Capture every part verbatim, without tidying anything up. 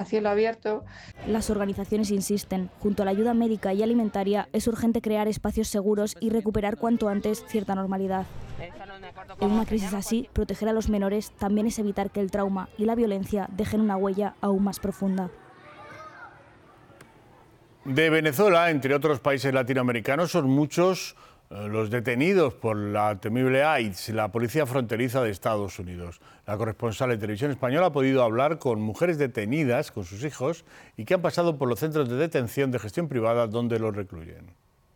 cielo abierto. Las organizaciones insisten, junto a la ayuda médica y alimentaria, es urgente crear espacios seguros y recuperar cuanto antes cierta normalidad. En una crisis así, proteger a los menores también es evitar que el trauma y la violencia dejen una huella aún más profunda. De Venezuela, entre otros países latinoamericanos, son muchos eh, los detenidos por la temible AIDS, la policía fronteriza de Estados Unidos. La corresponsal de Televisión Española ha podido hablar con mujeres detenidas, con sus hijos, y que han pasado por los centros de detención de gestión privada donde los recluyen.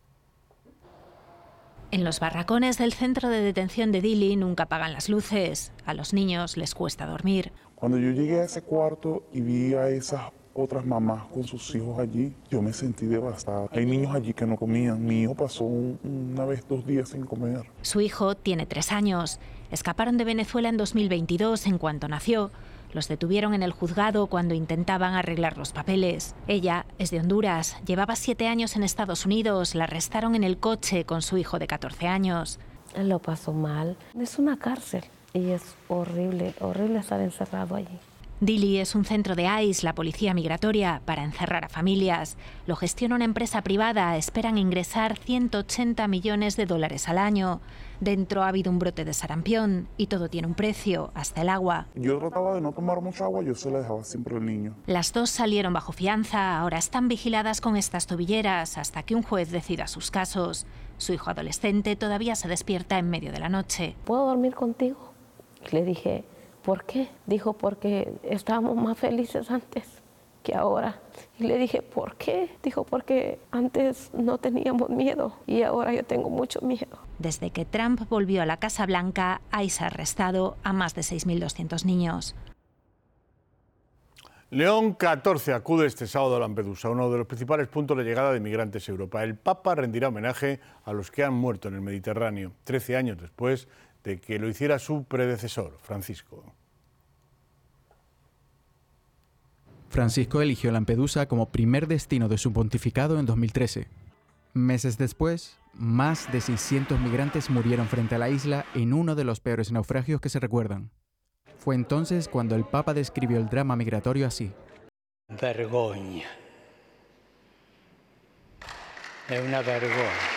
En los barracones del centro de detención de Dili nunca apagan las luces. A los niños les cuesta dormir. Cuando yo llegué a ese cuarto y vi a esas otras mamás con sus hijos allí, yo me sentí devastada. Hay niños allí que no comían. Mi hijo pasó un, una vez, dos días sin comer. Su hijo tiene tres años. Escaparon de Venezuela en dos mil veintidós en cuanto nació. Los detuvieron en el juzgado cuando intentaban arreglar los papeles. Ella es de Honduras. Llevaba siete años en Estados Unidos. La arrestaron en el coche con su hijo de catorce años. Él lo pasó mal. Es una cárcel y es horrible, horrible estar encerrado allí. Dili es un centro de I C E, la policía migratoria, para encerrar a familias. Lo gestiona una empresa privada. Esperan ingresar ciento ochenta millones de dólares al año. Dentro ha habido un brote de sarampión y todo tiene un precio, hasta el agua. Yo trataba de no tomar mucha agua, yo se la dejaba siempre al niño. Las dos salieron bajo fianza. Ahora están vigiladas con estas tobilleras hasta que un juez decida sus casos. Su hijo adolescente todavía se despierta en medio de la noche. ¿Puedo dormir contigo? Le dije, ¿por qué? Dijo, porque estábamos más felices antes que ahora. Y le dije, ¿por qué? Dijo, porque antes no teníamos miedo y ahora yo tengo mucho miedo. Desde que Trump volvió a la Casa Blanca, I C E ha arrestado a más de seis mil doscientos niños. León catorce acude este sábado a Lampedusa, uno de los principales puntos de llegada de migrantes a Europa. El Papa rendirá homenaje a los que han muerto en el Mediterráneo, trece años después de que lo hiciera su predecesor, Francisco. Francisco eligió Lampedusa como primer destino de su pontificado en dos mil trece. Meses después, más de seiscientos migrantes murieron frente a la isla en uno de los peores naufragios que se recuerdan. Fue entonces cuando el Papa describió el drama migratorio así. Vergogna. Es una vergogna.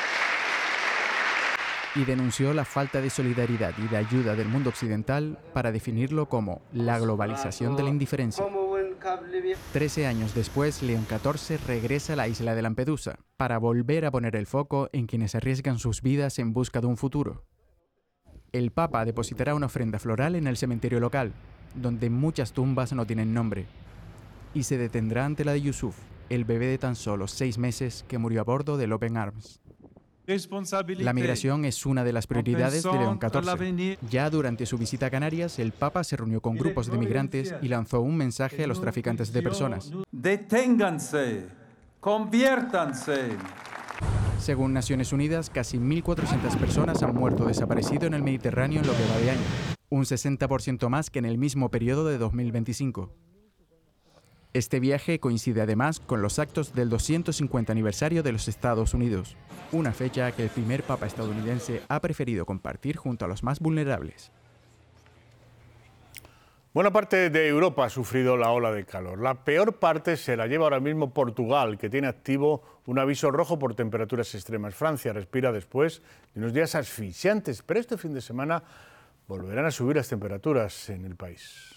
Y denunció la falta de solidaridad y de ayuda del mundo occidental para definirlo como la globalización de la indiferencia. Trece años después, León catorce regresa a la isla de Lampedusa para volver a poner el foco en quienes arriesgan sus vidas en busca de un futuro. El Papa depositará una ofrenda floral en el cementerio local, donde muchas tumbas no tienen nombre, y se detendrá ante la de Yusuf, el bebé de tan solo seis meses que murió a bordo del Open Arms. La migración es una de las prioridades de León catorce. Ya durante su visita a Canarias, el Papa se reunió con grupos de migrantes y lanzó un mensaje a los traficantes de personas. Deténganse, conviértanse. Según Naciones Unidas, casi mil cuatrocientas personas han muerto o desaparecido en el Mediterráneo en lo que va de año, un sesenta por ciento más que en el mismo periodo de dos mil veinticinco. Este viaje coincide además con los actos del doscientos cincuenta aniversario de los Estados Unidos, una fecha que el primer Papa estadounidense ha preferido compartir junto a los más vulnerables. Buena parte de Europa ha sufrido la ola de calor. La peor parte se la lleva ahora mismo Portugal, que tiene activo un aviso rojo por temperaturas extremas. Francia respira después de unos días asfixiantes, pero este fin de semana volverán a subir las temperaturas en el país.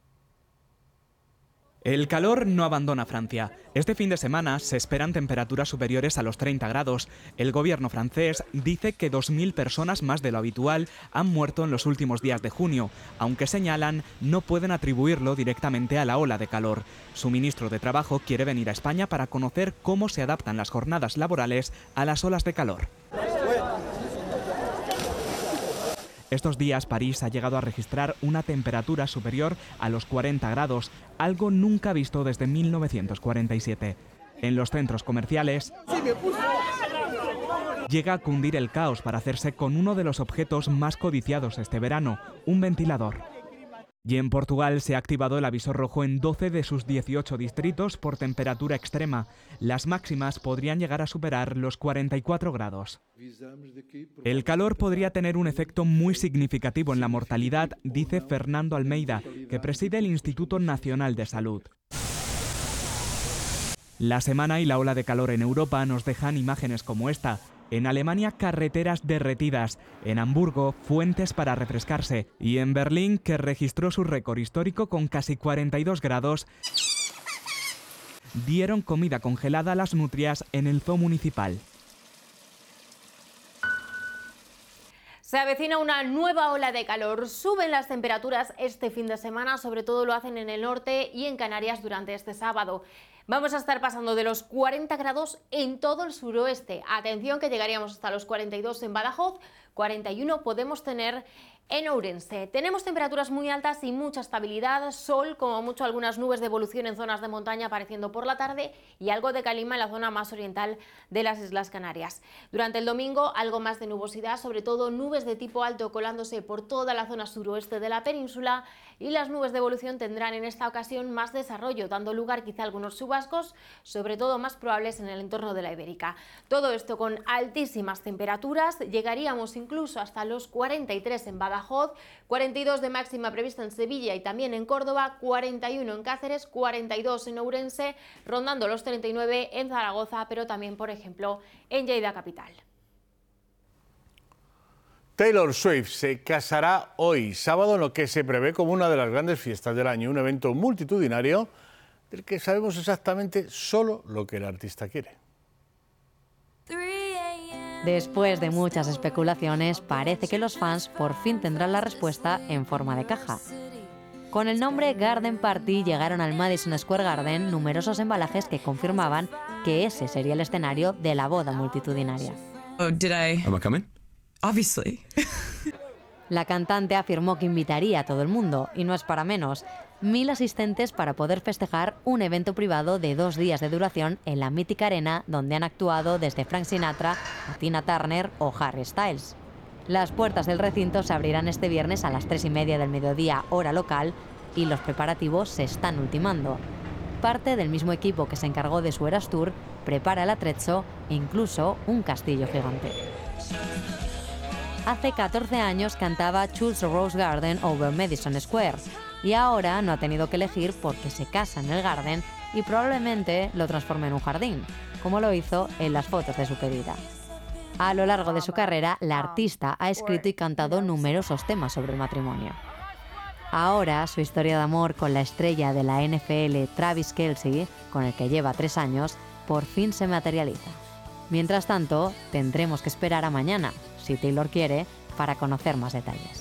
El calor no abandona Francia. Este fin de semana se esperan temperaturas superiores a los treinta grados. El gobierno francés dice que dos mil personas más de lo habitual han muerto en los últimos días de junio, aunque señalan no pueden atribuirlo directamente a la ola de calor. Su ministro de Trabajo quiere venir a España para conocer cómo se adaptan las jornadas laborales a las olas de calor. Estos días París ha llegado a registrar una temperatura superior a los cuarenta grados, algo nunca visto desde mil novecientos cuarenta y siete. En los centros comerciales llega a cundir el caos para hacerse con uno de los objetos más codiciados este verano, un ventilador. Y en Portugal se ha activado el aviso rojo en doce de sus dieciocho distritos por temperatura extrema. Las máximas podrían llegar a superar los cuarenta y cuatro grados. El calor podría tener un efecto muy significativo en la mortalidad, dice Fernando Almeida, que preside el Instituto Nacional de Salud. La semana y la ola de calor en Europa nos dejan imágenes como esta. En Alemania, carreteras derretidas. En Hamburgo, fuentes para refrescarse. Y en Berlín, que registró su récord histórico con casi cuarenta y dos grados, dieron comida congelada a las nutrias en el zoo municipal. Se avecina una nueva ola de calor. Suben las temperaturas este fin de semana, sobre todo lo hacen en el norte y en Canarias durante este sábado. Vamos a estar pasando de los cuarenta grados en todo el suroeste. Atención que llegaríamos hasta los cuarenta y dos en Badajoz, cuarenta y uno podemos tener en Ourense. Tenemos temperaturas muy altas y mucha estabilidad, sol, como mucho algunas nubes de evolución en zonas de montaña apareciendo por la tarde y algo de calima en la zona más oriental de las Islas Canarias. Durante el domingo algo más de nubosidad, sobre todo nubes de tipo alto colándose por toda la zona suroeste de la península, y las nubes de evolución tendrán en esta ocasión más desarrollo, dando lugar quizá a algunos chubascos, sobre todo más probables en el entorno de la Ibérica. Todo esto con altísimas temperaturas, llegaríamos incluso hasta los cuarenta y tres en Badajoz, cuarenta y dos de máxima prevista en Sevilla y también en Córdoba, cuarenta y uno en Cáceres, cuarenta y dos en Ourense, rondando los treinta y nueve en Zaragoza, pero también, por ejemplo, en Lleida capital. Taylor Swift se casará hoy, sábado, en lo que se prevé como una de las grandes fiestas del año, un evento multitudinario del que sabemos exactamente solo lo que el artista quiere. Después de muchas especulaciones, parece que los fans por fin tendrán la respuesta en forma de caja. Con el nombre Garden Party llegaron al Madison Square Garden numerosos embalajes que confirmaban que ese sería el escenario de la boda multitudinaria. Oh, did I... Am I coming? Obviously. La cantante afirmó que invitaría a todo el mundo, y no es para menos, mil asistentes para poder festejar un evento privado de dos días de duración en la mítica arena donde han actuado desde Frank Sinatra a Tina Turner o Harry Styles. Las puertas del recinto se abrirán este viernes a las tres y media del mediodía, hora local, y los preparativos se están ultimando. Parte del mismo equipo que se encargó de su Eras Tour prepara el atrecho e incluso un castillo gigante. Hace catorce años cantaba Choose a Rose Garden over Madison Square y ahora no ha tenido que elegir porque se casa en el Garden y probablemente lo transforme en un jardín, como lo hizo en las fotos de su pedida. A lo largo de su carrera, la artista ha escrito y cantado numerosos temas sobre el matrimonio. Ahora, su historia de amor con la estrella de la N F L Travis Kelce, con el que lleva tres años, por fin se materializa. Mientras tanto, tendremos que esperar a mañana, si Taylor quiere, para conocer más detalles.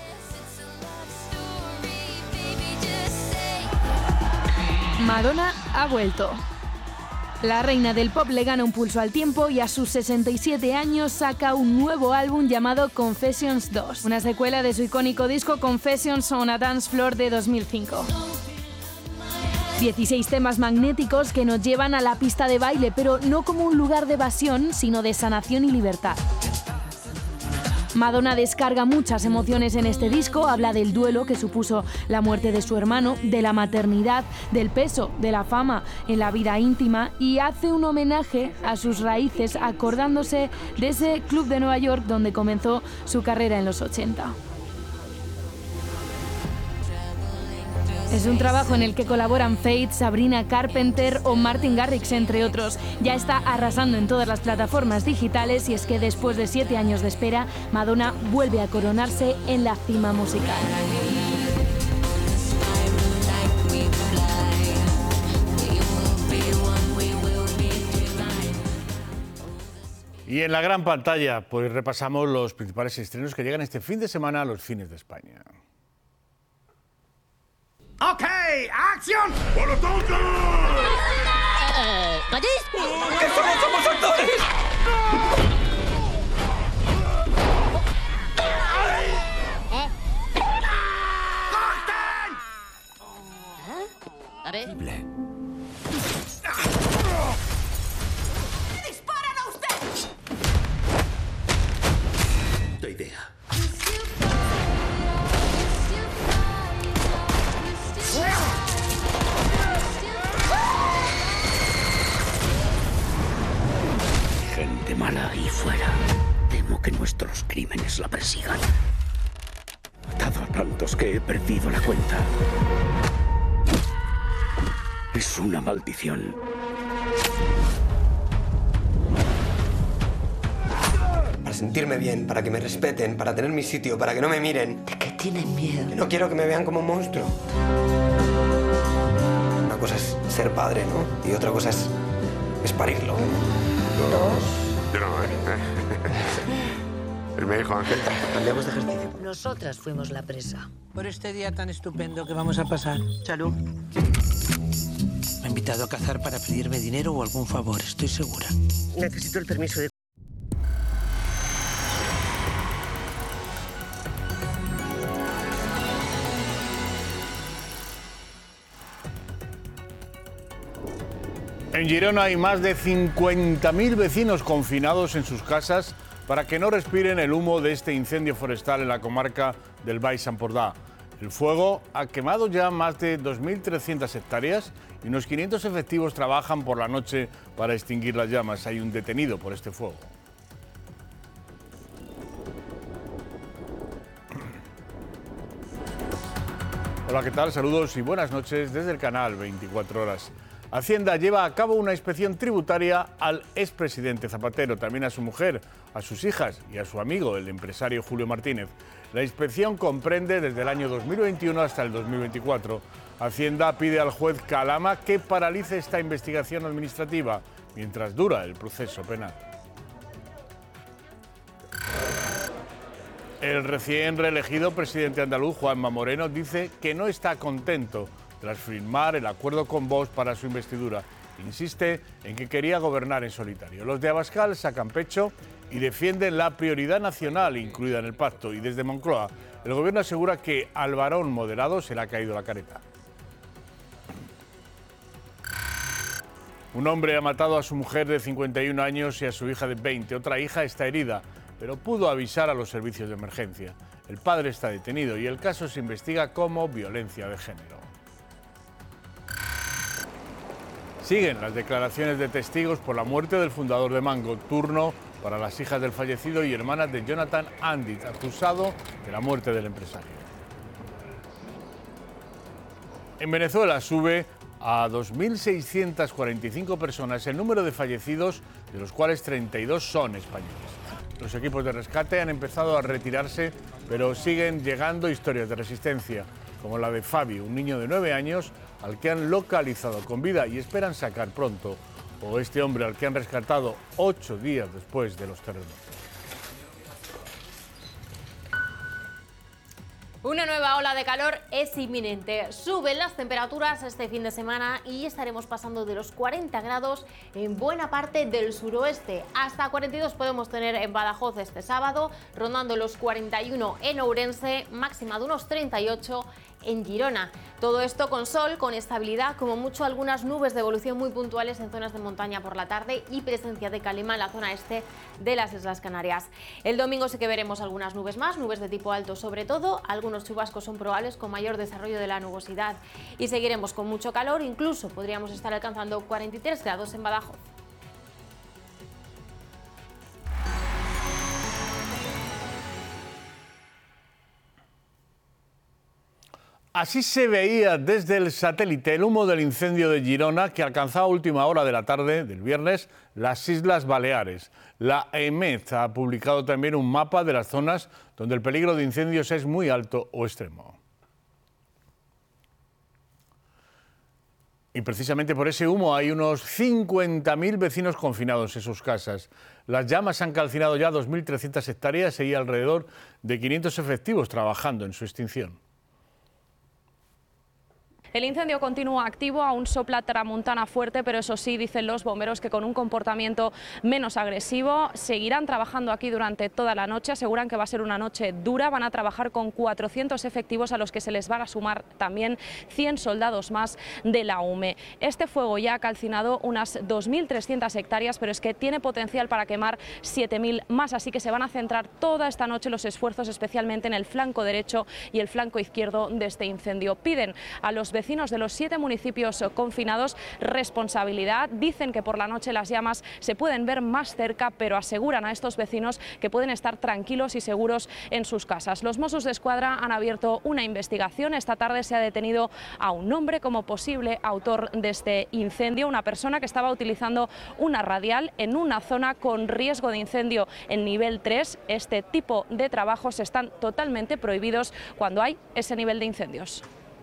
Madonna ha vuelto. La reina del pop le gana un pulso al tiempo y a sus sesenta y siete años saca un nuevo álbum llamado Confessions dos, una secuela de su icónico disco Confessions on a Dance Floor de dos mil cinco. dieciséis temas magnéticos que nos llevan a la pista de baile, pero no como un lugar de evasión, sino de sanación y libertad. Madonna descarga muchas emociones en este disco, habla del duelo que supuso la muerte de su hermano, de la maternidad, del peso, de la fama en la vida íntima y hace un homenaje a sus raíces acordándose de ese club de Nueva York donde comenzó su carrera en los ochenta. Es un trabajo en el que colaboran Faith, Sabrina Carpenter o Martin Garrix, entre otros. Ya está arrasando en todas las plataformas digitales y es que después de siete años de espera, Madonna vuelve a coronarse en la cima musical. Y en la gran pantalla, pues repasamos los principales estrenos que llegan este fin de semana a los cines de España. ¡Ok! ¡Acción! ¡Por lo tonto! ¡Que solo somos actores! ¡Corten! ¡Disparan a usted! Tu idea. Gente mala ahí fuera. Temo que nuestros crímenes la persigan. He matado a tantos que he perdido la cuenta. Es una maldición. para sentirme bien, para que me respeten, para tener mi sitio, para que no me miren. ¿De qué tienes miedo? Que no quiero que me vean como un monstruo. Una cosa es ser padre, ¿no? Y otra cosa es, es parirlo. Dos. Yo no, ¿eh? Él me dijo, Ángel. Cambiamos de ejercicio. Nosotras fuimos la presa. Por este día tan estupendo que vamos a pasar. Salud. Me ha invitado a cazar para pedirme dinero o algún favor, estoy segura. Necesito el permiso de... En Girona hay más de cincuenta mil vecinos confinados en sus casas para que no respiren el humo de este incendio forestal en la comarca del Baix Empordà. El fuego ha quemado ya más de dos mil trescientas hectáreas y unos quinientos efectivos trabajan por la noche para extinguir las llamas. Hay un detenido por este fuego. Hola, ¿qué tal? Saludos y buenas noches desde el canal veinticuatro horas. Hacienda lleva a cabo una inspección tributaria al expresidente Zapatero, también a su mujer, a sus hijas y a su amigo, el empresario Julio Martínez. La inspección comprende desde el año dos mil veintiuno hasta el dos mil veinticuatro. Hacienda pide al juez Calama que paralice esta investigación administrativa mientras dura el proceso penal. El recién reelegido presidente andaluz, Juanma Moreno, dice que no está contento tras firmar el acuerdo con Vox para su investidura. Insiste en que quería gobernar en solitario. Los de Abascal sacan pecho y defienden la prioridad nacional incluida en el pacto. Y desde Moncloa, el gobierno asegura que al varón moderado se le ha caído la careta. Un hombre ha matado a su mujer de cincuenta y un años y a su hija de veinte. Otra hija está herida, pero pudo avisar a los servicios de emergencia. El padre está detenido y el caso se investiga como violencia de género. Siguen las declaraciones de testigos por la muerte del fundador de Mango, turno para las hijas del fallecido y hermanas de Jonathan Andit, acusado de la muerte del empresario. En Venezuela sube a dos mil seiscientas cuarenta y cinco personas el número de fallecidos, de los cuales treinta y dos son españoles. Los equipos de rescate han empezado a retirarse, pero siguen llegando historias de resistencia, como la de Fabio, un niño de nueve años al que han localizado con vida y esperan sacar pronto, o este hombre al que han rescatado ocho días después de los terremotos. Una nueva ola de calor es inminente. Suben las temperaturas este fin de semana y estaremos pasando de los cuarenta grados en buena parte del suroeste. Hasta cuarenta y dos podemos tener en Badajoz este sábado, rondando los cuarenta y uno en Ourense, máxima de unos treinta y ocho en Girona. Todo esto con sol, con estabilidad, como mucho algunas nubes de evolución muy puntuales en zonas de montaña por la tarde y presencia de calima en la zona este de las Islas Canarias. El domingo sí que veremos algunas nubes más, nubes de tipo alto sobre todo, algunos chubascos son probables con mayor desarrollo de la nubosidad y seguiremos con mucho calor, incluso podríamos estar alcanzando cuarenta y tres grados en Badajoz. Así se veía desde el satélite el humo del incendio de Girona que alcanzaba a última hora de la tarde del viernes las Islas Baleares. La E M E T ha publicado también un mapa de las zonas donde el peligro de incendios es muy alto o extremo. Y precisamente por ese humo hay unos cincuenta mil vecinos confinados en sus casas. Las llamas han calcinado ya dos mil trescientas hectáreas y hay alrededor de quinientos efectivos trabajando en su extinción. El incendio continúa activo, aún sopla tramontana fuerte, pero eso sí, dicen los bomberos que con un comportamiento menos agresivo seguirán trabajando aquí durante toda la noche. Aseguran que va a ser una noche dura, van a trabajar con cuatrocientos efectivos a los que se les van a sumar también cien soldados más de la U M E. Este fuego ya ha calcinado unas dos mil trescientas hectáreas, pero es que tiene potencial para quemar siete mil más, así que se van a centrar toda esta noche los esfuerzos especialmente en el flanco derecho y el flanco izquierdo de este incendio. Piden a los vecinos vecinos de los siete municipios confinados responsabilidad. Dicen que por la noche las llamas se pueden ver más cerca, pero aseguran a estos vecinos que pueden estar tranquilos y seguros en sus casas. Los Mossos d'Esquadra han abierto una investigación. Esta tarde se ha detenido a un hombre como posible autor de este incendio, una persona que estaba utilizando una radial en una zona con riesgo de incendio en nivel tres. Este tipo de trabajos están totalmente prohibidos cuando hay ese nivel de incendios.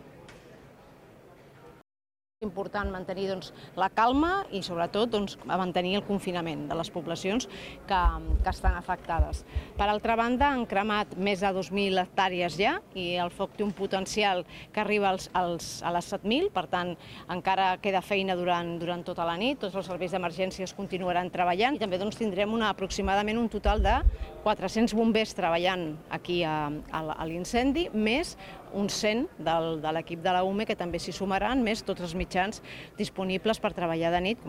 És important mantenir doncs, la calma i sobretot doncs, mantenir el confinament de les poblacions que, que estan afectades. Per altra banda, han cremat més de dos mil hectàrees ja i el foc té un potencial que arriba als, als, a les set mil, per tant encara queda feina durant, durant tota la nit, tots els serveis d'emergències continuaran treballant i també doncs, tindrem una, aproximadament un total de quatre-cents bombers treballant aquí a, a, a l'incendi, més uns cent del, de l'equip de la U M E que també s'hi sumaran, més tots els mitjans disponibles per treballar de nit.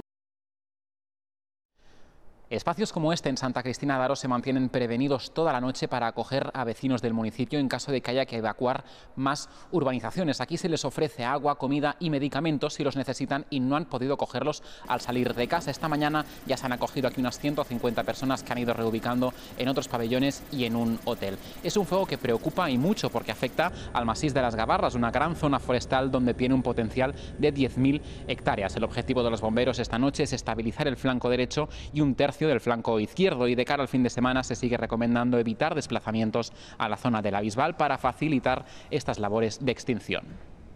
Espacios como este en Santa Cristina de Aro se mantienen prevenidos toda la noche para acoger a vecinos del municipio en caso de que haya que evacuar más urbanizaciones. Aquí se les ofrece agua, comida y medicamentos si los necesitan y no han podido cogerlos al salir de casa. Esta mañana ya se han acogido aquí unas ciento cincuenta personas que han ido reubicando en otros pabellones y en un hotel. Es un fuego que preocupa y mucho porque afecta al Masís de las Gavarras, una gran zona forestal donde tiene un potencial de diez mil hectáreas. El objetivo de los bomberos esta noche es estabilizar el flanco derecho y un tercio del flanco izquierdo, y de cara al fin de semana se sigue recomendando evitar desplazamientos a la zona de la Bisbal para facilitar estas labores de extinción.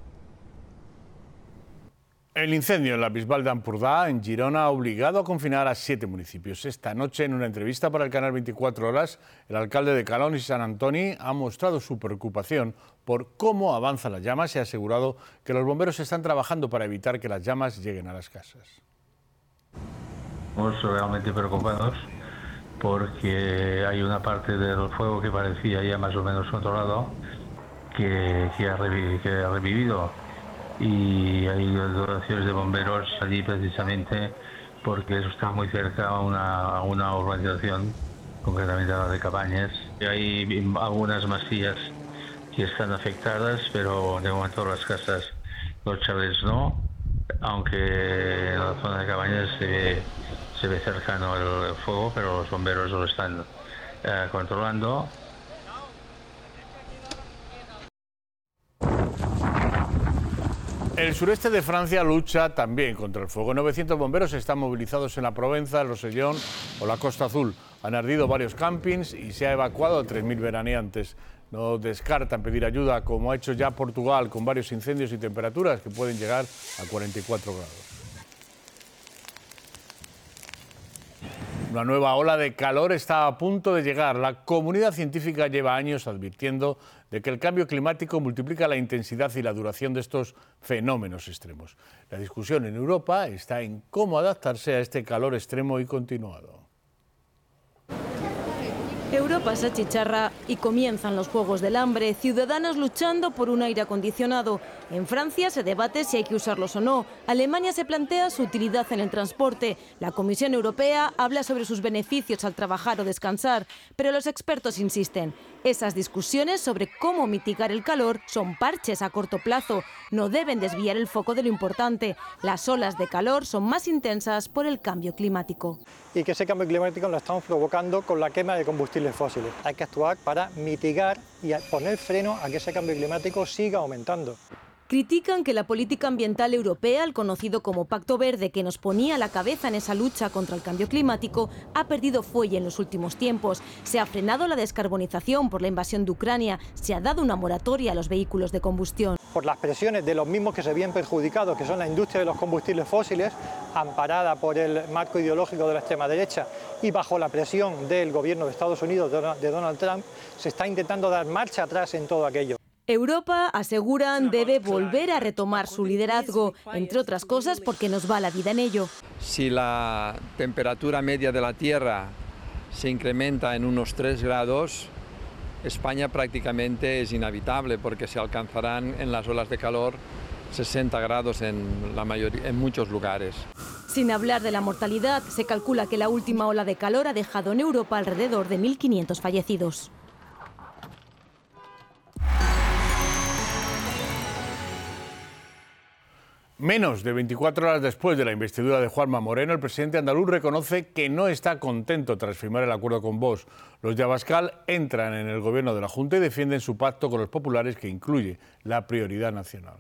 El incendio en la Bisbal de Ampurdá, en Girona, ha obligado a confinar a siete municipios. Esta noche, en una entrevista para el canal veinticuatro horas, el alcalde de Calón y Sant Antoni ha mostrado su preocupación por cómo avanzan las llamas y ha asegurado que los bomberos están trabajando para evitar que las llamas lleguen a las casas. Estamos realmente preocupados porque hay una parte del fuego que parecía ya más o menos controlado que, que, ha, revivido, que ha revivido, y hay dotaciones de bomberos allí precisamente porque eso está muy cerca a una, a una urbanización, concretamente a la de Cabañas. Hay algunas masías que están afectadas, pero de momento las casas, los chalés no, aunque en la zona de Cabañas se ve, se ve cercano el, el fuego, pero los bomberos lo están eh, controlando. El sureste de Francia lucha también contra el fuego. novecientos bomberos están movilizados en la Provenza, el Rosellón o la Costa Azul. Han ardido varios campings y se ha evacuado a tres mil veraneantes. No descartan pedir ayuda, como ha hecho ya Portugal, con varios incendios y temperaturas que pueden llegar a cuarenta y cuatro grados. Una nueva ola de calor está a punto de llegar. La comunidad científica lleva años advirtiendo de que el cambio climático multiplica la intensidad y la duración de estos fenómenos extremos. La discusión en Europa está en cómo adaptarse a este calor extremo y continuado. Europa se achicharra y comienzan los Juegos del Hambre, ciudadanos luchando por un aire acondicionado. En Francia se debate si hay que usarlos o no. Alemania se plantea su utilidad en el transporte. La Comisión Europea habla sobre sus beneficios al trabajar o descansar. Pero los expertos insisten, esas discusiones sobre cómo mitigar el calor son parches a corto plazo. No deben desviar el foco de lo importante. Las olas de calor son más intensas por el cambio climático. Y que ese cambio climático lo estamos provocando con la quema de combustibles fósiles. Hay que actuar para mitigar y poner freno a que ese cambio climático siga aumentando. Critican que la política ambiental europea, el conocido como Pacto Verde, que nos ponía a la cabeza en esa lucha contra el cambio climático, ha perdido fuelle en los últimos tiempos. Se ha frenado la descarbonización por la invasión de Ucrania, se ha dado una moratoria a los vehículos de combustión. Por las presiones de los mismos que se ven perjudicados, que son la industria de los combustibles fósiles, amparada por el marco ideológico de la extrema derecha y bajo la presión del gobierno de Estados Unidos, de Donald Trump, se está intentando dar marcha atrás en todo aquello. Europa, aseguran, debe volver a retomar su liderazgo, entre otras cosas porque nos va la vida en ello. Si la temperatura media de la Tierra se incrementa en unos tres grados, España prácticamente es inhabitable porque se alcanzarán en las olas de calor sesenta grados en, la mayoría, en muchos lugares. Sin hablar de la mortalidad, se calcula que la última ola de calor ha dejado en Europa alrededor de mil quinientos fallecidos. Menos de veinticuatro horas después de la investidura de Juanma Moreno, el presidente andaluz reconoce que no está contento tras firmar el acuerdo con Vox. Los de Abascal entran en el gobierno de la Junta y defienden su pacto con los populares, que incluye la prioridad nacional.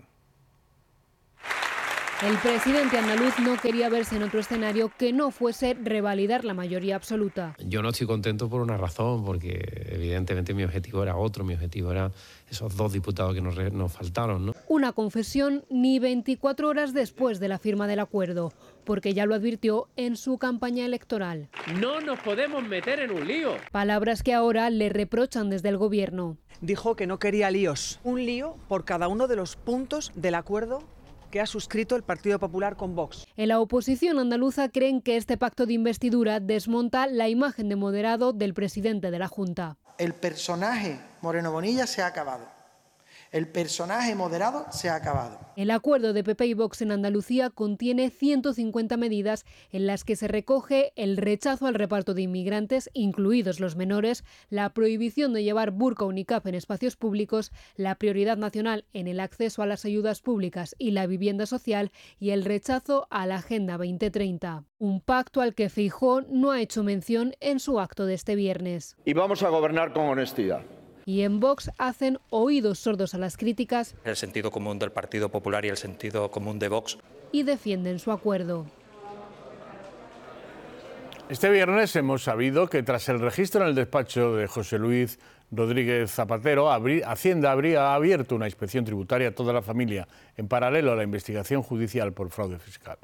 El presidente andaluz no quería verse en otro escenario que no fuese revalidar la mayoría absoluta. Yo no estoy contento por una razón, porque evidentemente mi objetivo era otro, mi objetivo era esos dos diputados que nos, nos faltaron, ¿no? Una confesión ni veinticuatro horas después de la firma del acuerdo, porque ya lo advirtió en su campaña electoral. No nos podemos meter en un lío. Palabras que ahora le reprochan desde el gobierno. Dijo que no quería líos, un lío por cada uno de los puntos del acuerdo que ha suscrito el Partido Popular con Vox. En la oposición andaluza creen que este pacto de investidura desmonta la imagen de moderado del presidente de la Junta. El personaje Moreno Bonilla se ha acabado. El personaje moderado se ha acabado. El acuerdo de P P y Vox en Andalucía contiene ciento cincuenta medidas en las que se recoge el rechazo al reparto de inmigrantes, incluidos los menores, la prohibición de llevar burka o niqab en espacios públicos, la prioridad nacional en el acceso a las ayudas públicas y la vivienda social y el rechazo a la Agenda veinte treinta. Un pacto al que Feijóo no ha hecho mención en su acto de este viernes. Y vamos a gobernar con honestidad. Y en Vox hacen oídos sordos a las críticas. El sentido común del Partido Popular y el sentido común de Vox. Y defienden su acuerdo. Este viernes hemos sabido que tras el registro en el despacho de José Luis Rodríguez Zapatero, Hacienda habría abierto una inspección tributaria a toda la familia, en paralelo a la investigación judicial por fraude fiscal.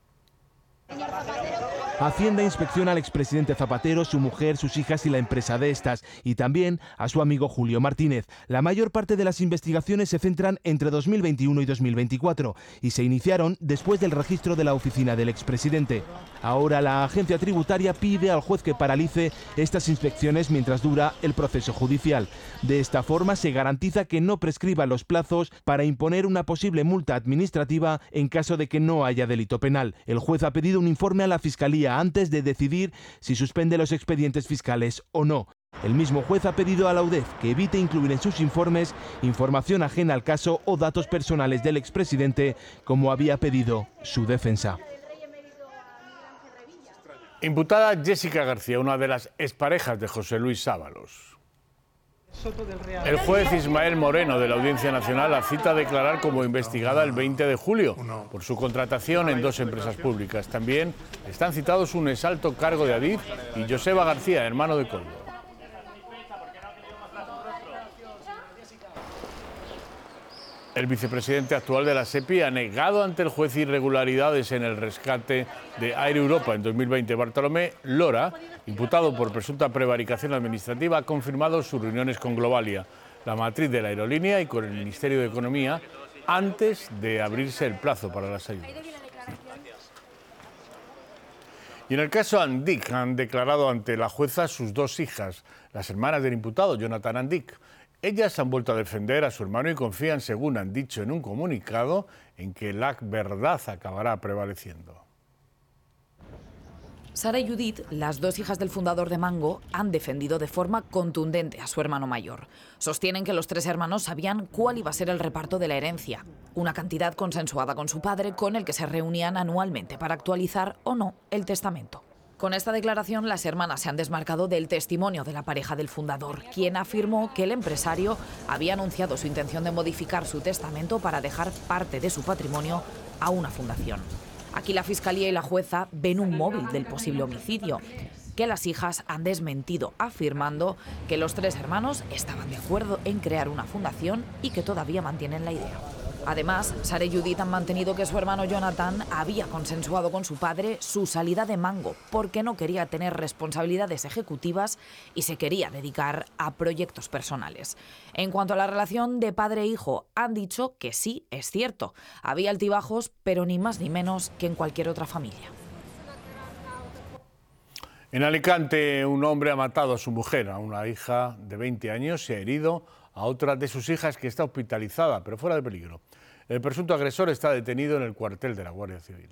Hacienda inspecciona al expresidente Zapatero, su mujer, sus hijas y la empresa de estas, y también a su amigo Julio Martínez. La mayor parte de las investigaciones se centran entre dos mil veintiuno y dos mil veinticuatro y se iniciaron después del registro de la oficina del expresidente. Ahora la agencia tributaria pide al juez que paralice estas inspecciones mientras dura el proceso judicial. De esta forma se garantiza que no prescriban los plazos para imponer una posible multa administrativa en caso de que no haya delito penal. El juez ha pedido un informe a la Fiscalía antes de decidir si suspende los expedientes fiscales o no. El mismo juez ha pedido a la U D E F que evite incluir en sus informes información ajena al caso o datos personales del expresidente, como había pedido su defensa. Imputada Jessica García, una de las exparejas de José Luis Sábalos. El juez Ismael Moreno de la Audiencia Nacional la cita a declarar como investigada el veinte de julio por su contratación en dos empresas públicas. También están citados un exalto cargo de Adif y Joseba García, hermano de Coldo. El vicepresidente actual de la SEPI ha negado ante el juez irregularidades en el rescate de Air Europa en dos mil veinte. Bartolomé Lora, imputado por presunta prevaricación administrativa, ha confirmado sus reuniones con Globalia, la matriz de la aerolínea, y con el Ministerio de Economía antes de abrirse el plazo para las ayudas. Y en el caso Andic han declarado ante la jueza sus dos hijas, las hermanas del imputado, Jonathan Andic. Ellas han vuelto a defender a su hermano y confían, según han dicho en un comunicado, en que la verdad acabará prevaleciendo. Sara y Judith, las dos hijas del fundador de Mango, han defendido de forma contundente a su hermano mayor. Sostienen que los tres hermanos sabían cuál iba a ser el reparto de la herencia, una cantidad consensuada con su padre, con el que se reunían anualmente para actualizar o no el testamento. Con esta declaración, las hermanas se han desmarcado del testimonio de la pareja del fundador, quien afirmó que el empresario había anunciado su intención de modificar su testamento para dejar parte de su patrimonio a una fundación. Aquí la Fiscalía y la jueza ven un móvil del posible homicidio, que las hijas han desmentido, afirmando que los tres hermanos estaban de acuerdo en crear una fundación y que todavía mantienen la idea. Además, Sara y Judith han mantenido que su hermano Jonathan había consensuado con su padre su salida de Mango porque no quería tener responsabilidades ejecutivas y se quería dedicar a proyectos personales. En cuanto a la relación de padre e hijo, han dicho que sí, es cierto. Había altibajos, pero ni más ni menos que en cualquier otra familia. En Alicante, un hombre ha matado a su mujer, a una hija de veinte años, se ha herido a otra de sus hijas que está hospitalizada, pero fuera de peligro. El presunto agresor está detenido en el cuartel de la Guardia Civil.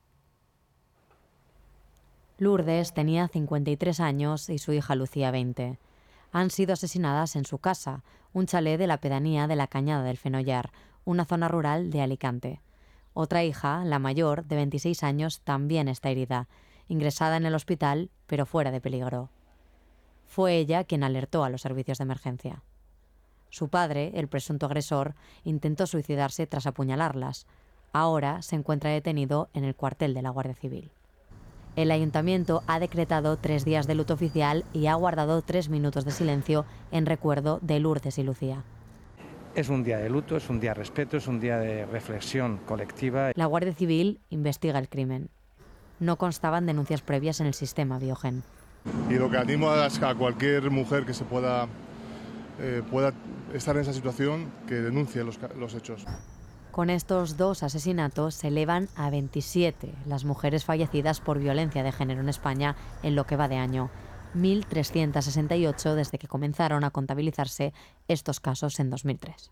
Lourdes tenía cincuenta y tres años y su hija Lucía veinte. Han sido asesinadas en su casa, un chalet de la pedanía de la Cañada del Fenollar, una zona rural de Alicante. Otra hija, la mayor, de veintiséis años, también está herida, ingresada en el hospital, pero fuera de peligro. Fue ella quien alertó a los servicios de emergencia. Su padre, el presunto agresor, intentó suicidarse tras apuñalarlas. Ahora se encuentra detenido en el cuartel de la Guardia Civil. El ayuntamiento ha decretado tres días de luto oficial y ha guardado tres minutos de silencio en recuerdo de Lourdes y Lucía. Es un día de luto, es un día de respeto, es un día de reflexión colectiva. La Guardia Civil investiga el crimen. No constaban denuncias previas en el sistema Biogen. Y lo que animo es a cualquier mujer que se pueda, eh, pueda estar en esa situación, que denuncie los, los hechos. Con estos dos asesinatos se elevan a veintisiete las mujeres fallecidas por violencia de género en España en lo que va de año. mil trescientos sesenta y ocho desde que comenzaron a contabilizarse estos casos en dos mil tres.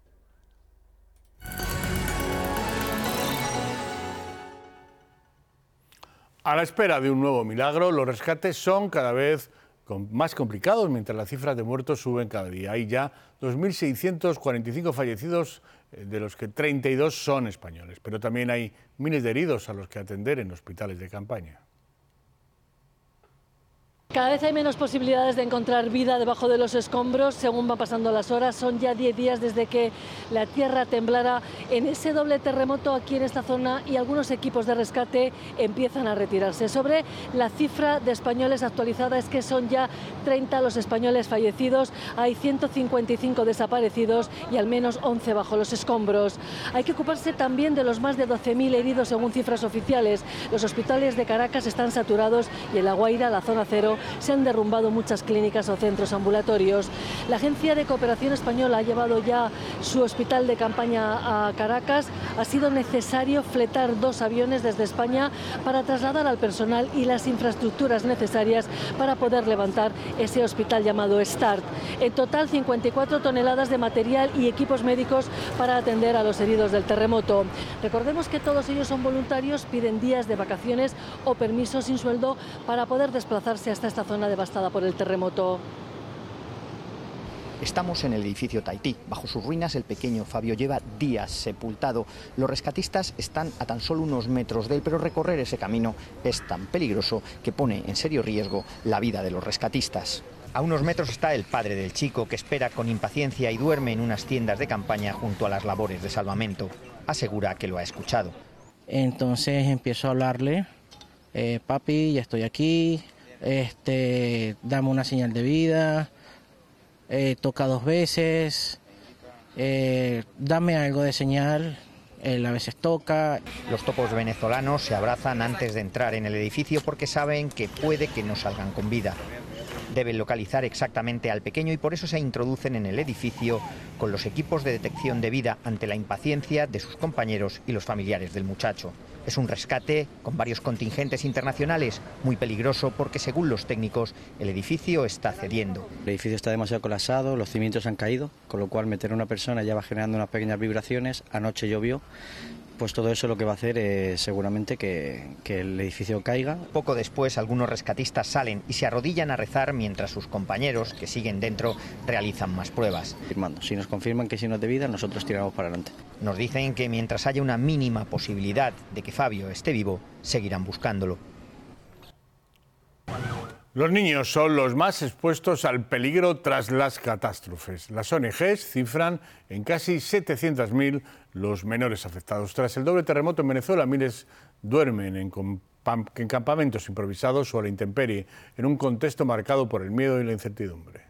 A la espera de un nuevo milagro, los rescates son cada vez más complicados mientras las cifras de muertos suben cada día. Hay ya dos mil seiscientos cuarenta y cinco fallecidos, de los que treinta y dos son españoles, pero también hay miles de heridos a los que atender en hospitales de campaña. Cada vez hay menos posibilidades de encontrar vida debajo de los escombros según van pasando las horas. Son ya diez días desde que la tierra temblara en ese doble terremoto aquí en esta zona y algunos equipos de rescate empiezan a retirarse. Sobre la cifra de españoles actualizada es que son ya treinta los españoles fallecidos, hay ciento cincuenta y cinco desaparecidos y al menos once bajo los escombros. Hay que ocuparse también de los más de doce mil heridos según cifras oficiales. Los hospitales de Caracas están saturados y en La Guaira, la zona cero, se han derrumbado muchas clínicas o centros ambulatorios. La Agencia de Cooperación Española ha llevado ya su hospital de campaña a Caracas. Ha sido necesario fletar dos aviones desde España para trasladar al personal y las infraestructuras necesarias para poder levantar ese hospital llamado START. En total, cincuenta y cuatro toneladas de material y equipos médicos para atender a los heridos del terremoto. Recordemos que todos ellos son voluntarios, piden días de vacaciones o permisos sin sueldo para poder desplazarse hasta esta zona devastada por el terremoto. Estamos en el edificio Tahití. Bajo sus ruinas el pequeño Fabio lleva días sepultado. Los rescatistas están a tan solo unos metros de él, pero recorrer ese camino es tan peligroso que pone en serio riesgo la vida de los rescatistas. A unos metros está el padre del chico, que espera con impaciencia y duerme en unas tiendas de campaña junto a las labores de salvamento. Asegura que lo ha escuchado. Entonces empiezo a hablarle, eh, papi, ya estoy aquí. Este, dame una señal de vida, eh, toca dos veces, eh, dame algo de señal, él a veces toca. Los topos venezolanos se abrazan antes de entrar en el edificio porque saben que puede que no salgan con vida. Deben localizar exactamente al pequeño y por eso se introducen en el edificio con los equipos de detección de vida ante la impaciencia de sus compañeros y los familiares del muchacho. Es un rescate con varios contingentes internacionales, muy peligroso porque, según los técnicos, el edificio está cediendo. El edificio está demasiado colapsado, los cimientos han caído, con lo cual meter a una persona ya va generando unas pequeñas vibraciones. Anoche llovió, pues todo eso lo que va a hacer es seguramente que, que el edificio caiga. Poco después, algunos rescatistas salen y se arrodillan a rezar mientras sus compañeros, que siguen dentro, realizan más pruebas. Firmando. Si nos confirman que es signos de vida, nosotros tiramos para adelante. Nos dicen que mientras haya una mínima posibilidad de que Fabio esté vivo, seguirán buscándolo. Los niños son los más expuestos al peligro tras las catástrofes. Las O N Ges cifran en casi setecientos mil los menores afectados. Tras el doble terremoto en Venezuela, miles duermen en, en campamentos improvisados o a la intemperie, en un contexto marcado por el miedo y la incertidumbre.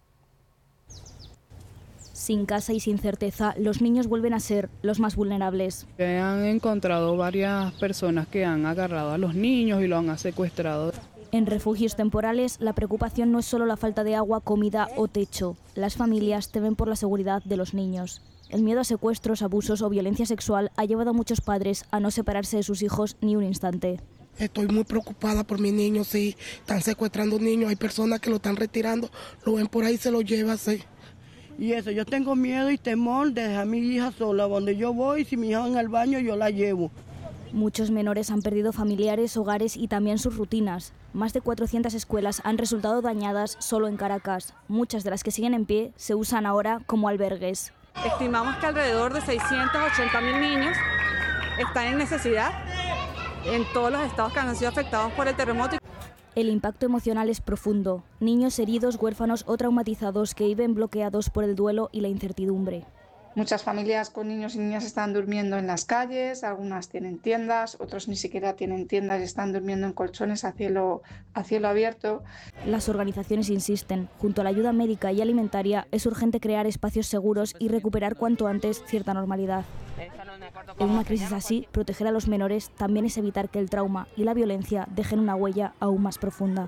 Sin casa y sin certeza, los niños vuelven a ser los más vulnerables. Han encontrado varias personas que han agarrado a los niños y los han secuestrado. En refugios temporales, la preocupación no es solo la falta de agua, comida o techo. Las familias temen por la seguridad de los niños. El miedo a secuestros, abusos o violencia sexual ha llevado a muchos padres a no separarse de sus hijos ni un instante. Estoy muy preocupada por mis niños, sí. Están secuestrando niños, hay personas que lo están retirando, lo ven por ahí y se lo llevan, sí. Y eso, yo tengo miedo y temor de dejar a mi hija sola. Donde yo voy, si mi hija va en el baño, yo la llevo. Muchos menores han perdido familiares, hogares y también sus rutinas. Más de cuatrocientas escuelas han resultado dañadas solo en Caracas. Muchas de las que siguen en pie se usan ahora como albergues. Estimamos que alrededor de seiscientos ochenta mil niños están en necesidad en todos los estados que han sido afectados por el terremoto. El impacto emocional es profundo. Niños heridos, huérfanos o traumatizados que viven bloqueados por el duelo y la incertidumbre. Muchas familias con niños y niñas están durmiendo en las calles, algunas tienen tiendas, otros ni siquiera tienen tiendas y están durmiendo en colchones a cielo, a cielo abierto. Las organizaciones insisten, junto a la ayuda médica y alimentaria, es urgente crear espacios seguros y recuperar cuanto antes cierta normalidad. En una crisis así, proteger a los menores también es evitar que el trauma y la violencia dejen una huella aún más profunda.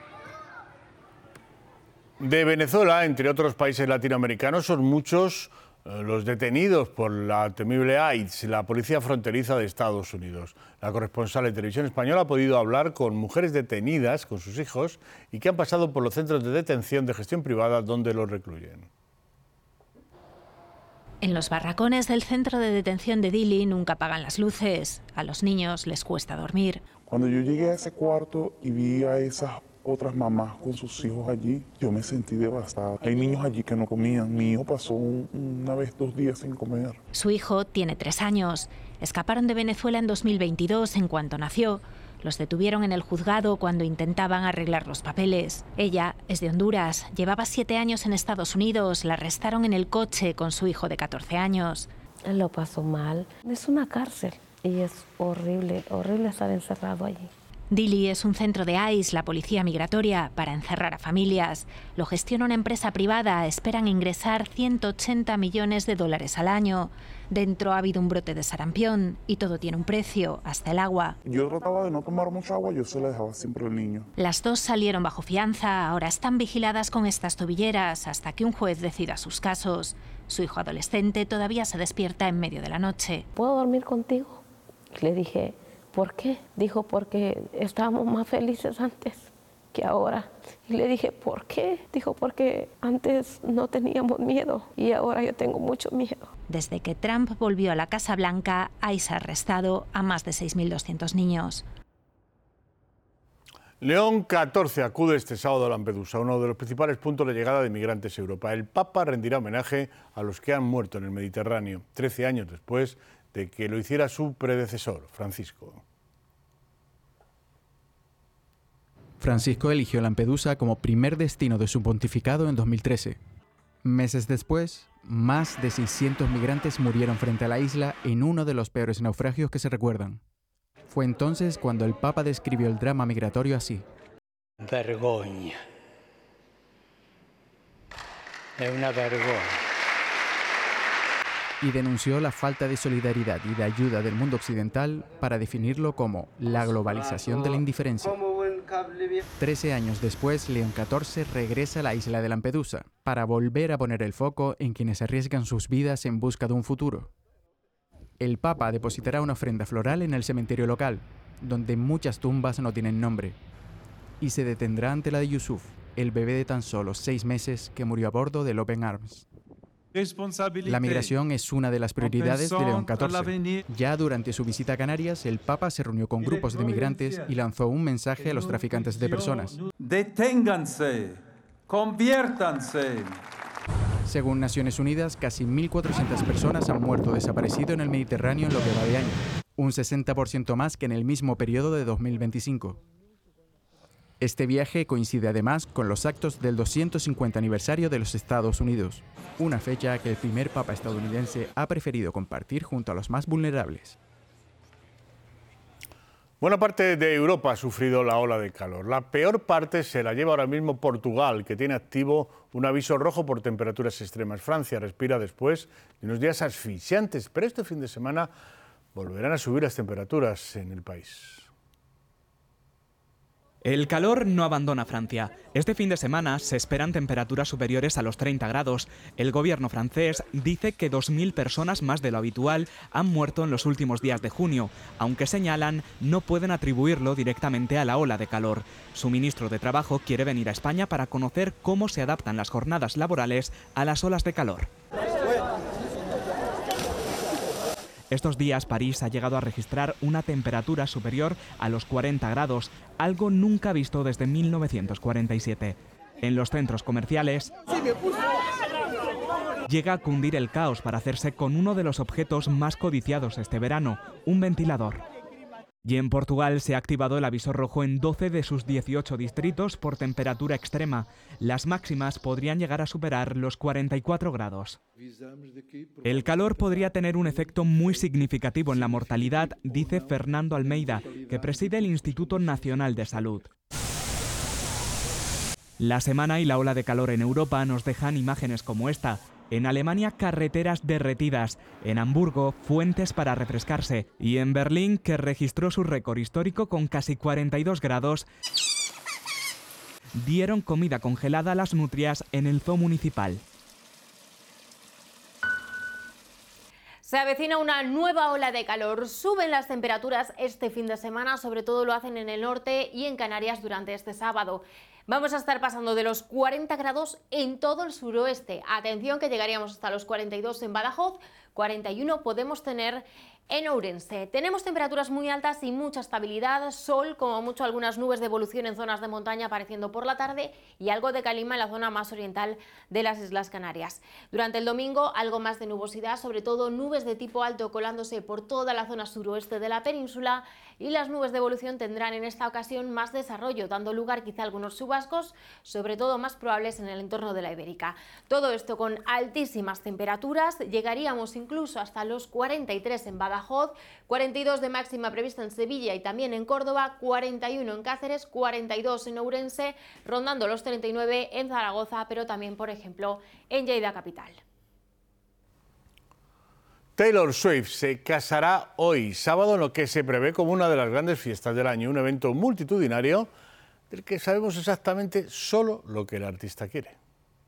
De Venezuela, entre otros países latinoamericanos, son muchos los detenidos por la temible AIDS, la policía fronteriza de Estados Unidos. La corresponsal de Televisión Española ha podido hablar con mujeres detenidas, con sus hijos, y que han pasado por los centros de detención de gestión privada donde los recluyen. En los barracones del centro de detención de Dili nunca apagan las luces. A los niños les cuesta dormir. Cuando yo llegué a ese cuarto y vi a esas otras mamás con sus hijos allí, yo me sentí devastada. Hay niños allí que no comían. Mi hijo pasó un, una vez, dos días sin comer. Su hijo tiene tres años. Escaparon de Venezuela en dos mil veintidós, en cuanto nació. Los detuvieron en el juzgado cuando intentaban arreglar los papeles. Ella es de Honduras. Llevaba siete años en Estados Unidos. La arrestaron en el coche con su hijo de catorce años. Él lo pasó mal. Es una cárcel y es horrible, horrible estar encerrado allí. Dili es un centro de I C E, la policía migratoria, para encerrar a familias. Lo gestiona una empresa privada. Esperan ingresar ciento ochenta millones de dólares al año. Dentro ha habido un brote de sarampión y todo tiene un precio, hasta el agua. Yo trataba de no tomar mucha agua, yo se la dejaba siempre al niño. Las dos salieron bajo fianza, ahora están vigiladas con estas tobilleras hasta que un juez decida sus casos. Su hijo adolescente todavía se despierta en medio de la noche. ¿Puedo dormir contigo? Le dije, ¿por qué? Dijo, porque estábamos más felices antes que ahora. Y le dije, ¿por qué? Dijo, porque antes no teníamos miedo y ahora yo tengo mucho miedo. Desde que Trump volvió a la Casa Blanca, I C E ha arrestado a más de seis mil doscientos niños. León catorce acude este sábado a Lampedusa, uno de los principales puntos de llegada de migrantes a Europa. El Papa rendirá homenaje a los que han muerto en el Mediterráneo, trece años después de que lo hiciera su predecesor, Francisco. Francisco eligió Lampedusa como primer destino de su pontificado en dos mil trece. Meses después, más de seiscientos migrantes murieron frente a la isla en uno de los peores naufragios que se recuerdan. Fue entonces cuando el Papa describió el drama migratorio así. Vergogna. Es una vergogna. Y denunció la falta de solidaridad y de ayuda del mundo occidental para definirlo como la globalización de la indiferencia. Trece años después, León catorce regresa a la isla de Lampedusa para volver a poner el foco en quienes arriesgan sus vidas en busca de un futuro. El Papa depositará una ofrenda floral en el cementerio local, donde muchas tumbas no tienen nombre, y se detendrá ante la de Yusuf, el bebé de tan solo seis meses que murió a bordo del Open Arms. La migración es una de las prioridades de León catorce. Ya durante su visita a Canarias, el Papa se reunió con grupos de migrantes y lanzó un mensaje a los traficantes de personas. Deténganse, conviértanse. Según Naciones Unidas, casi mil cuatrocientas personas han muerto o desaparecido en el Mediterráneo en lo que va de año, un sesenta por ciento más que en el mismo periodo de dos mil veinticinco. Este viaje coincide además con los actos del doscientos cincuenta aniversario de los Estados Unidos, una fecha que el primer Papa estadounidense ha preferido compartir junto a los más vulnerables. Buena parte de Europa ha sufrido la ola de calor. La peor parte se la lleva ahora mismo Portugal, que tiene activo un aviso rojo por temperaturas extremas. Francia respira después de unos días asfixiantes, pero este fin de semana volverán a subir las temperaturas en el país. El calor no abandona Francia. Este fin de semana se esperan temperaturas superiores a los treinta grados. El gobierno francés dice que dos mil personas más de lo habitual han muerto en los últimos días de junio, aunque señalan no pueden atribuirlo directamente a la ola de calor. Su ministro de Trabajo quiere venir a España para conocer cómo se adaptan las jornadas laborales a las olas de calor. Estos días París ha llegado a registrar una temperatura superior a los cuarenta grados, algo nunca visto desde mil novecientos cuarenta y siete. En los centros comerciales llega a cundir el caos para hacerse con uno de los objetos más codiciados este verano, un ventilador. Y en Portugal se ha activado el aviso rojo en doce de sus dieciocho distritos por temperatura extrema. Las máximas podrían llegar a superar los cuarenta y cuatro grados. El calor podría tener un efecto muy significativo en la mortalidad, dice Fernando Almeida, que preside el Instituto Nacional de Salud. La semana y la ola de calor en Europa nos dejan imágenes como esta. En Alemania, carreteras derretidas. En Hamburgo, fuentes para refrescarse. Y en Berlín, que registró su récord histórico con casi cuarenta y dos grados, dieron comida congelada a las nutrias en el zoo municipal. Se avecina una nueva ola de calor. Suben las temperaturas este fin de semana, sobre todo lo hacen en el norte y en Canarias durante este sábado. Vamos a estar pasando de los cuarenta grados en todo el suroeste. Atención que llegaríamos hasta los cuarenta y dos en Badajoz, cuarenta y uno podemos tener en Ourense. Tenemos temperaturas muy altas y mucha estabilidad, sol, como mucho algunas nubes de evolución en zonas de montaña apareciendo por la tarde y algo de calima en la zona más oriental de las Islas Canarias. Durante el domingo algo más de nubosidad, sobre todo nubes de tipo alto colándose por toda la zona suroeste de la península, y las nubes de evolución tendrán en esta ocasión más desarrollo, dando lugar quizá a algunos chubascos, sobre todo más probables en el entorno de la Ibérica. Todo esto con altísimas temperaturas, llegaríamos incluso hasta los cuarenta y tres en Badajoz, cuarenta y dos de máxima prevista en Sevilla y también en Córdoba, cuarenta y uno en Cáceres, cuarenta y dos en Ourense, rondando los treinta y nueve en Zaragoza, pero también, por ejemplo, en Lleida capital. Taylor Swift se casará hoy, sábado, en lo que se prevé como una de las grandes fiestas del año, un evento multitudinario del que sabemos exactamente solo lo que el artista quiere.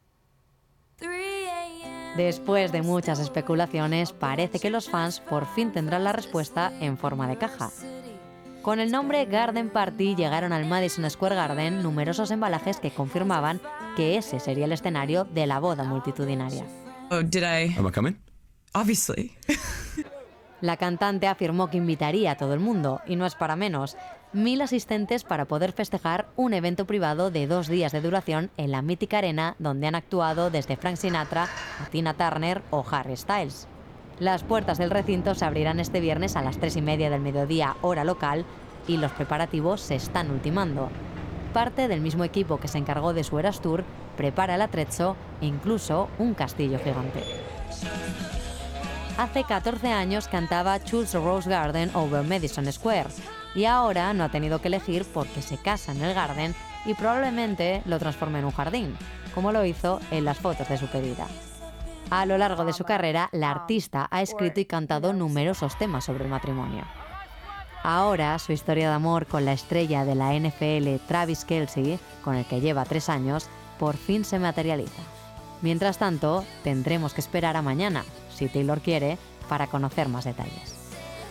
Después de muchas especulaciones, parece que los fans por fin tendrán la respuesta en forma de caja. Con el nombre Garden Party llegaron al Madison Square Garden numerosos embalajes que confirmaban que ese sería el escenario de la boda multitudinaria. Oh, did I... Am I coming? Obviously. La cantante afirmó que invitaría a todo el mundo, y no es para menos, mil asistentes para poder festejar un evento privado de dos días de duración en la mítica arena donde han actuado desde Frank Sinatra a Tina Turner o Harry Styles. Las puertas del recinto se abrirán este viernes a las tres y media del mediodía, hora local, y los preparativos se están ultimando. Parte del mismo equipo que se encargó de su Eras Tour prepara el atrecho e incluso un castillo gigante. Hace catorce años cantaba Choose the Rose Garden over Madison Square y ahora no ha tenido que elegir porque se casa en el Garden y probablemente lo transforme en un jardín, como lo hizo en las fotos de su pedida. A lo largo de su carrera, la artista ha escrito y cantado numerosos temas sobre el matrimonio. Ahora, su historia de amor con la estrella de la N F L Travis Kelce, con el que lleva tres años, por fin se materializa. Mientras tanto, tendremos que esperar a mañana, si Taylor quiere, para conocer más detalles.